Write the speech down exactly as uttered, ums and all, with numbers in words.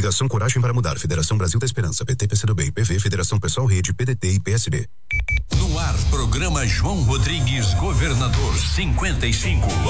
Coligação Coragem para Mudar, Federação Brasil da Esperança, P T, P C do B, I P V, Federação Pessoal Rede, P D T e P S B. No ar, programa João Rodrigues, governador cinquenta e cinco.